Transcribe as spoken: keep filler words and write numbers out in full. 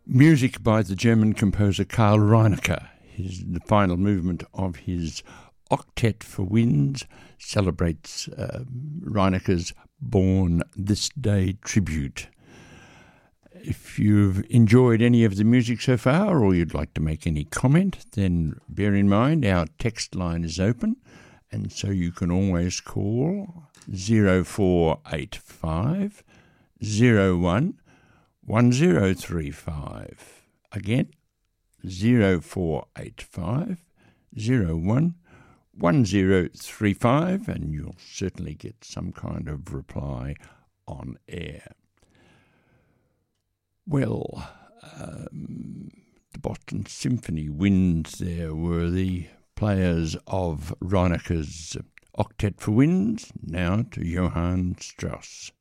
Music by the German composer Karl Reinecker. His, the final movement of his Octet for Winds celebrates uh, Reinecker's Born This Day tribute. If you've enjoyed any of the music so far, or you'd like to make any comment, then bear in mind our text line is open, and so you can always call zero four eight five zero one one zero three five. Again, zero four eight five zero one one zero three five, and you'll certainly get some kind of reply on air. Well, um, the Boston Symphony Winds there were the players of Reinecker's Octet for Winds, now to Johann Strauss.